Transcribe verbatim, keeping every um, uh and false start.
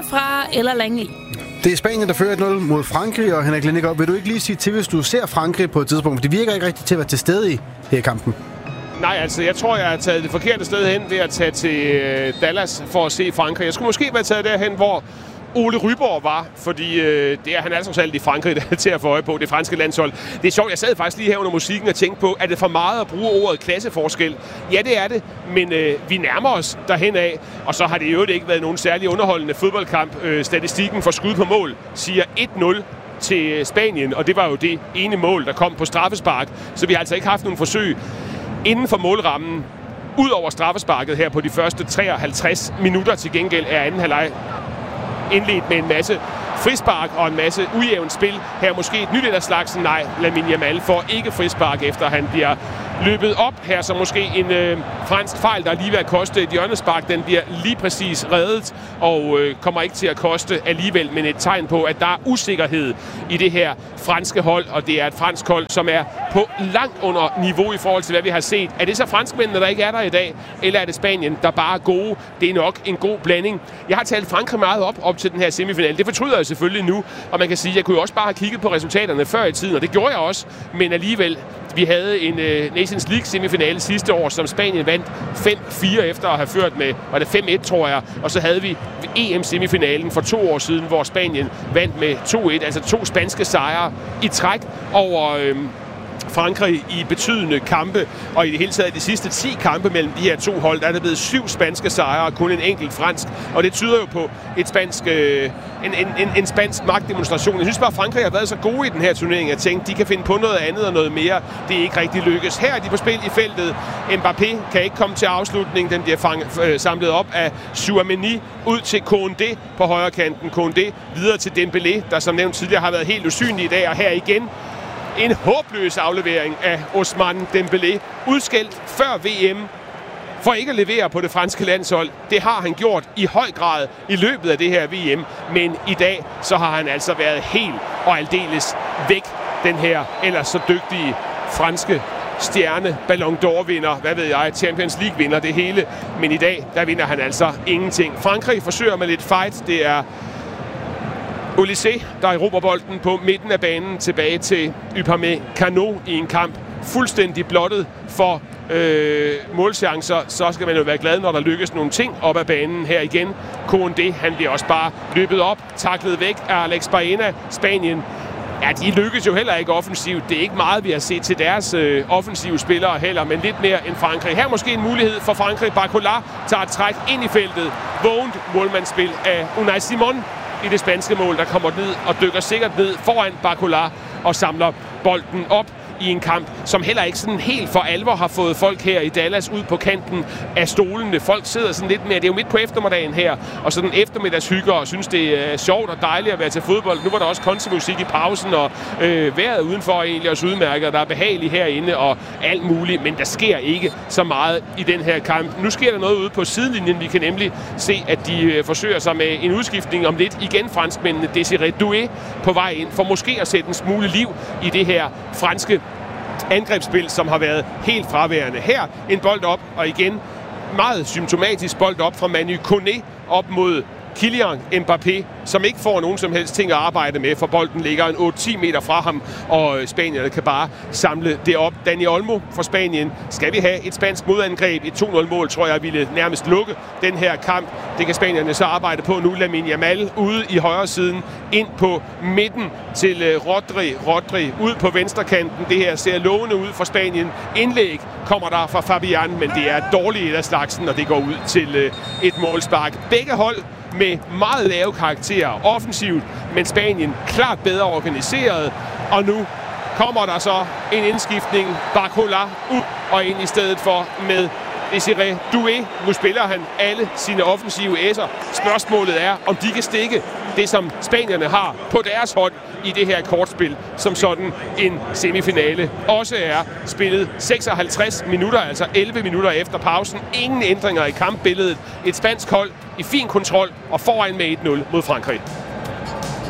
fra eller Langley. Det er Spanien, der fører et nul mod Frankrig, og Henrik Lindegaard, vil du ikke lige sige til, hvis du ser Frankrig på et tidspunkt? For det virker ikke rigtigt til at være til stede i her kampen. Nej, altså, jeg tror, jeg har taget det forkerte sted hen ved at tage til Dallas for at se Frankrig. Jeg skulle måske være taget derhen, hvor Ole Ryborg var, fordi øh, det er han altså alt i Frankrig, der er til at få øje på, det franske landshold. Det er sjovt, jeg sad faktisk lige her under musikken og tænkte på, er det for meget at bruge ordet klasseforskel? Ja, det er det, men øh, vi nærmer os derhen af, og så har det jo ikke været nogen særlig underholdende fodboldkamp. Øh, statistikken for skud på mål siger et nul til Spanien, og det var jo det ene mål, der kom på straffespark, så vi har altså ikke haft nogen forsøg inden for målrammen, ud over straffesparket her på de første treoghalvtreds minutter. Til gengæld er anden halvleg indledt med en masse frispark og en masse ujævnt spil. Her måske et nyt eller slags. Nej, Lamine Yamal får ikke frispark, efter han bliver løbet op. Her så måske en øh, fransk fejl, der lige vil at koste et hjørnespark. Den bliver lige præcis reddet og øh, kommer ikke til at koste alligevel, men et tegn på, at der er usikkerhed i det her franske hold, og det er et fransk hold, som er på langt under niveau i forhold til, hvad vi har set. Er det så franskmændene, der ikke er der i dag, eller er det Spanien, der bare er gode? Det er nok en god blanding. Jeg har talt Frankrig meget op, op til den her semifinal. Det fortryder jeg selvfølgelig nu, og man kan sige, at jeg kunne jo også bare have kigget på resultaterne før i tiden, og det gjorde jeg også, men alligevel, vi havde en uh, Nations League semifinale sidste år, som Spanien vandt fem fire efter at have ført med, var det fem et, tror jeg, og så havde vi E M-semifinalen for to år siden, hvor Spanien vandt med to et, altså to spanske sejre i træk over øh, Frankrig i betydende kampe, og i det hele taget de sidste ti kampe mellem de her to hold, der er der blevet syv spanske sejre og kun en enkelt fransk, og det tyder jo på et spansk, øh, en, en, en, en spansk magtdemonstration. Jeg synes bare, at Frankrig har været så gode i den her turnering, jeg tænkte, de kan finde på noget andet og noget mere. Det er ikke rigtig lykkes. Her er de på spil i feltet. Mbappé kan ikke komme til afslutning. Den bliver fang, øh, samlet op af Tchouaméni ud til Koundé på højre kanten. Koundé videre til Dembélé, der som nævnt tidligere har været helt usynlig i dag, og her igen en håbløs aflevering af Ousmane Dembélé. Udskældt før V M for ikke at levere på det franske landshold. Det har han gjort i høj grad i løbet af det her V M. Men i dag så har han altså været helt og aldeles væk, den her ellers så dygtige franske stjerne, Ballon d'Or-vinder, hvad ved jeg, Champions League-vinder, det hele. Men i dag, der vinder han altså ingenting. Frankrig forsøger med lidt fight. Det er Olysée, der erobrer bolden på midten af banen tilbage til Upamecano i en kamp fuldstændig blottet for øh, målchancer. Så skal man jo være glad, når der lykkes nogle ting op ad banen her igen. Koundé, han bliver også bare løbet op, taklet væk af Alex Baena. Spanien, ja, de lykkes jo heller ikke offensivt. Det er ikke meget, vi har set til deres øh, offensive spillere heller, men lidt mere end Frankrig. Her måske en mulighed for Frankrig. Barcola tager et træk ind i feltet. Vågent målmandsspil af Unai Simon i det spanske mål, der kommer ned og dykker sikkert ned foran Barcola og samler bolden op i en kamp, som heller ikke sådan helt for alvor har fået folk her i Dallas ud på kanten af stolene. Folk sidder sådan lidt mere, det er jo midt på eftermiddagen her, og sådan eftermiddagshygger og synes, det er sjovt og dejligt at være til fodbold. Nu var der også countrymusik i pausen, og øh, vejret udenfor er egentlig også udmærket, der er behageligt herinde og alt muligt, men der sker ikke så meget i den her kamp. Nu sker der noget ude på sidelinjen. Vi kan nemlig se, at de øh, forsøger sig med en udskiftning om lidt. Igen franskmændene, Désiré Doué på vej ind, for måske at sætte en smule liv i det her franske angrebsspil, som har været helt fraværende. Her en bold op, og igen meget symptomatisk bold op fra Manu Koné op mod Kylian Mbappé, som ikke får nogen som helst ting at arbejde med, for bolden ligger en otte til ti meter fra ham, og spanierne kan bare samle det op. Dani Olmo fra Spanien. Skal vi have et spansk modangreb? Et to nul mål, tror jeg, ville nærmest lukke den her kamp. Det kan spanierne så arbejde på nu. Lamine Yamal ude i højre siden, ind på midten til Rodri. Rodri ud på venstre kanten. Det her ser lovende ud for Spanien. Indlæg kommer der fra Fabian, men det er dårligt af slagsen, og det går ud til et målspark. Begge hold med meget lave karakterer offensivt, men Spanien klart bedre organiseret, og nu kommer der så en indskiftning. Barcola ud og ind i stedet for med Désiré Doué. Nu spiller han alle sine offensive æsser. Spørgsmålet er, om de kan stikke det, som spanierne har på deres hånd i det her kortspil, som sådan en semifinale også er. Spillet seksoghalvtreds minutter, altså elleve minutter efter pausen. Ingen ændringer i kampbilledet. Et spansk hold i fin kontrol og foran med et nul mod Frankrig.